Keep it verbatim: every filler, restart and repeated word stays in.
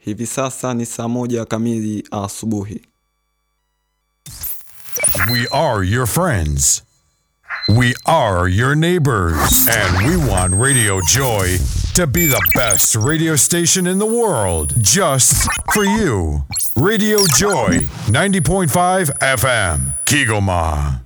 Hivi sasa ni saa moja kamili asubuhi. We are your friends. We are your neighbors. And we want Radio Joy to be the best radio station in the world. Just for you. Radio Joy, ninety point five F M, Kigoma.